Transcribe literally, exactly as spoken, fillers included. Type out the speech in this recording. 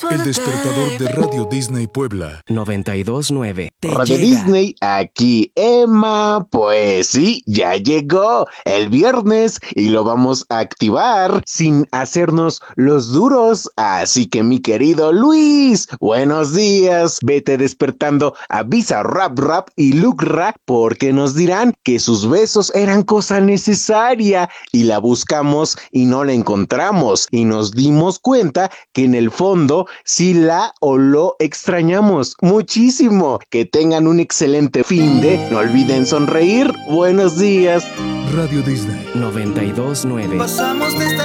El despertador de Radio Disney Puebla. noventa y dos punto nueve. Radio Disney, aquí Emma. Pues sí, ya llegó el viernes y lo vamos a activar sin hacernos los duros. Así que mi querido Luis, buenos días. Vete despertando a Visa Rap Rap y Luke Rap porque nos dirán que sus besos eran cosa necesaria y la buscamos y no la encontramos y nos dimos cuenta que en el fondo sí la o lo extrañamos muchísimo. Que tengan un excelente fin de, no olviden sonreír. Buenos días. Radio Disney noventa y dos punto nueve. Pasamos de esta